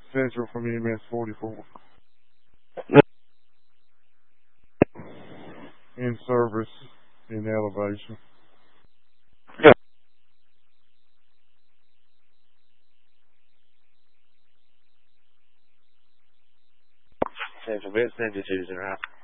Central from EMS 44. In service, in elevation. Central, Bit 72 is in route.